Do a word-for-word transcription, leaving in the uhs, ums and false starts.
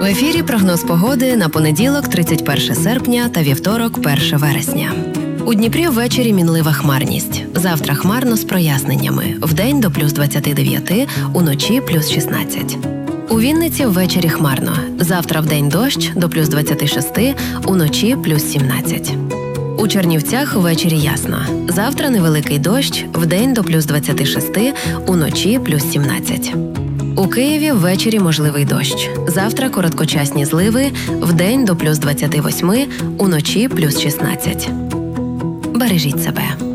В ефірі прогноз погоди на понеділок, тридцять перше серпня та вівторок, перше вересня. У Дніпрі ввечері мінлива хмарність. Завтра хмарно з проясненнями. Вдень до плюс двадцять дев'ять, уночі плюс шістнадцять. У Вінниці ввечері хмарно. Завтра вдень дощ до плюс двадцять шість, уночі плюс сімнадцять. У Чернівцях ввечері ясно. Завтра невеликий дощ, вдень до плюс двадцять шість, уночі плюс сімнадцять. У Києві ввечері можливий дощ. Завтра короткочасні зливи, вдень до плюс двадцять вісім, уночі плюс шістнадцять. Бережіть себе.